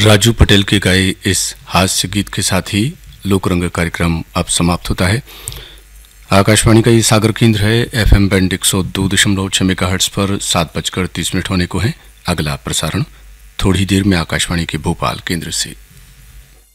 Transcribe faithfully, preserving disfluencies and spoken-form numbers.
राजू पटेल के गाए इस हास्य गीत के साथ ही लोकरंग कार्यक्रम अब समाप्त होता है। आकाशवाणी का ये सागर केंद्र है। एफएम बैंड एक सौ दो दशमलव छह मेगाहर्ट्ज पर सात बजकर तीस मिनट होने को है। अगला प्रसारण थोड़ी देर में आकाशवाणी के भोपाल केंद्र से।